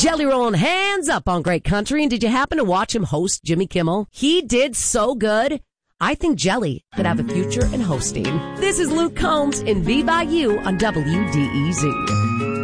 Jelly Rollin' hands up on Great Country. And did you happen to watch him host Jimmy Kimmel? He did so good. I think Jelly could have a future in hosting. This is Luke Combs in V by You on WDEZ.